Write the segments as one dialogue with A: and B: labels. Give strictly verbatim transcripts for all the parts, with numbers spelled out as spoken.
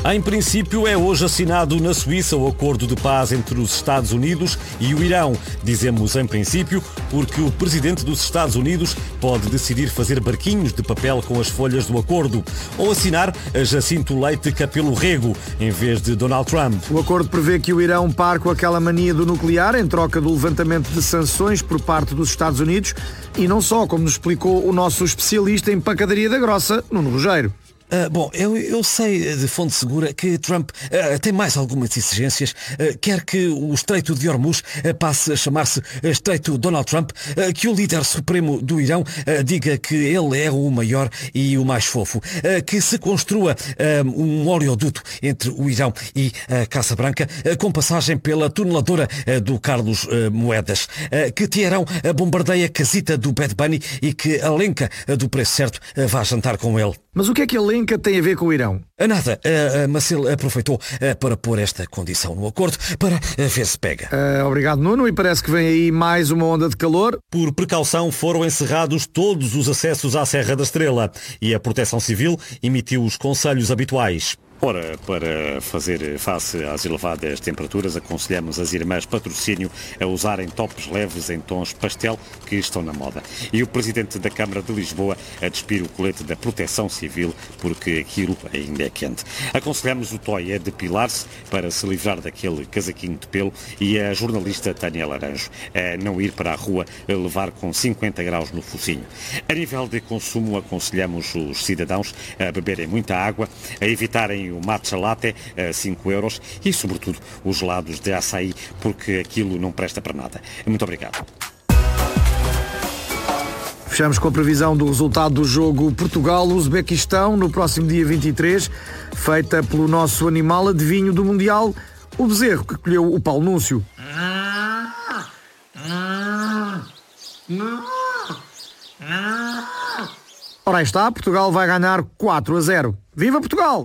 A: Em princípio, é hoje assinado na Suíça o acordo de paz entre os Estados Unidos e o Irão. Dizemos em princípio porque o presidente dos Estados Unidos pode decidir fazer barquinhos de papel com as folhas do acordo ou assinar a Jacinto Leite Capelo Rego em vez de Donald Trump.
B: O acordo prevê que o Irão pare com aquela mania do nuclear em troca do levantamento de sanções por parte dos Estados Unidos e não só, como nos explicou o nosso especialista em pancadaria da grossa, Nuno Rogério.
A: Uh, bom, eu, eu sei de fonte segura que Trump uh, tem mais algumas exigências. Uh, quer que o Estreito de Hormuz uh, passe a chamar-se Estreito Donald Trump, uh, que o líder supremo do Irão uh, diga que ele é o maior e o mais fofo, uh, que se construa uh, um oleoduto entre o Irão e a Casa Branca, uh, com passagem pela tuneladora uh, do Carlos uh, Moedas, uh, que Teherão uh, bombardeia a casita do Bad Bunny e que a lenca uh, do preço certo uh, vá jantar com ele.
B: Mas o que é que a lenca tem a ver com o Irão?
A: Nada, mas ele aproveitou para pôr esta condição no acordo para ver se pega.
B: Uh, obrigado, Nuno, e parece que vem aí mais uma onda de calor.
A: Por precaução foram encerrados todos os acessos à Serra da Estrela e a Proteção Civil emitiu os conselhos habituais. Ora, para fazer face às elevadas temperaturas, aconselhamos as irmãs Patrocínio a usarem tops leves em tons pastel que estão na moda. E o Presidente da Câmara de Lisboa a despir o colete da Proteção Civil porque aquilo ainda é quente. Aconselhamos o Toy a depilar-se para se livrar daquele casaquinho de pelo e a jornalista Tânia Laranjo a não ir para a rua a levar com cinquenta graus no focinho. A nível de consumo, aconselhamos os cidadãos a beberem muita água, a evitarem o matcha latte a cinco euros e, sobretudo, os gelados de açaí, porque aquilo não presta para nada. Muito obrigado.
B: Fechamos com a previsão do resultado do jogo Portugal-Uzbequistão no próximo dia vinte e três, feita pelo nosso animal adivinho do Mundial, o bezerro que colheu o Paulo Núncio. Ora aí está, Portugal vai ganhar quatro a zero. Viva Portugal!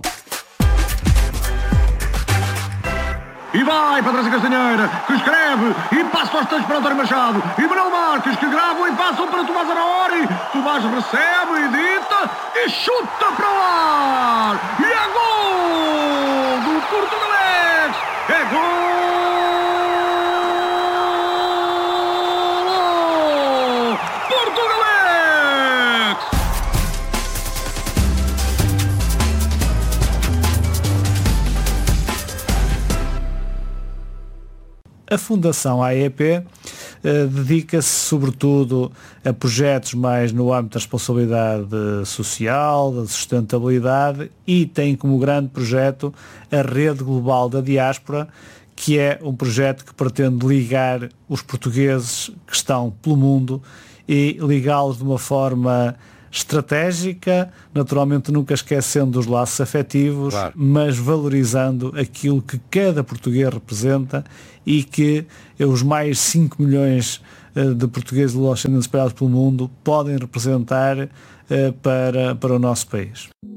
B: E vai para trás a Castanheira, que escreve e passa aos tantos para António Machado. E Manuel Marques, que gravam e passam para Tomás Araori. Tomás recebe, edita e chuta para o ar. E é gol do Portugalês. É gol! Portugalês!
C: A Fundação A E P eh, dedica-se sobretudo a projetos mais no âmbito da responsabilidade social, da sustentabilidade e tem como grande projeto a Rede Global da Diáspora, que é um projeto que pretende ligar os portugueses que estão pelo mundo e ligá-los de uma forma estratégica, naturalmente nunca esquecendo os laços afetivos, claro, mas valorizando aquilo que cada português representa e que os mais cinco milhões de portugueses luso-ascendentes espalhados pelo mundo podem representar para, para o nosso país.